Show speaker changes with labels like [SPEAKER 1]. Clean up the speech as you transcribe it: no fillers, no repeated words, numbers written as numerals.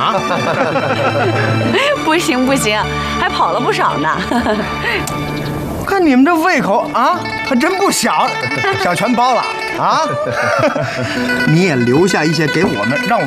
[SPEAKER 1] 啊？
[SPEAKER 2] 不行不行，还跑了不少呢。
[SPEAKER 1] 我看你们这胃口啊，还真不小，想全包了啊！你也留下一些给我们，让我们。